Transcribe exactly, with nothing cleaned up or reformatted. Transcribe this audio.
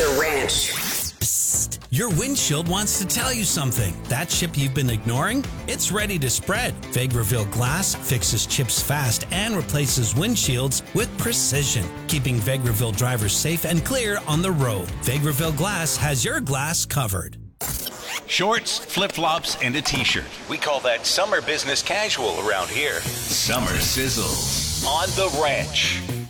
The Ranch. Psst. Your windshield wants to tell you something. That chip you've been ignoring? It's ready to spread. Vegreville Glass fixes chips fast and replaces windshields with precision, keeping Vegreville drivers safe and clear on the road. Vegreville Glass has your glass covered. Shorts, flip-flops, and a t-shirt. We call that summer business casual around here. Summer sizzles on The Ranch.